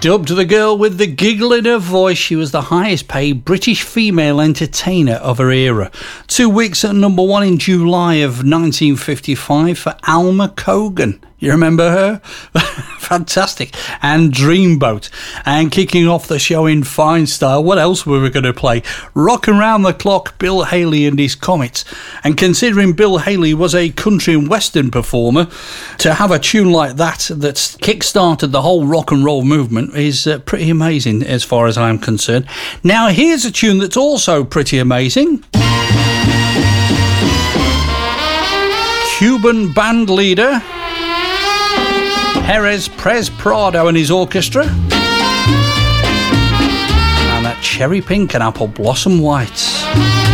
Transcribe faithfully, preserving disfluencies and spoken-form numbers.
Dubbed the girl with the giggle in her voice, she was the highest paid British female entertainer of her era. Two weeks at number one in July of nineteen fifty-five for Alma Cogan. You remember her? Fantastic. And Dreamboat. And kicking off the show in fine style, what else were we going to play? Rockin' Round the Clock, Bill Haley and his Comets. And considering Bill Haley was a country and western performer, to have a tune like that that's kick-started the whole rock and roll movement is uh, pretty amazing as far as I'm concerned. Now here's a tune that's also pretty amazing. Cuban band leader Perez Prez Prado and his orchestra, and that Cherry Pink and Apple Blossom White.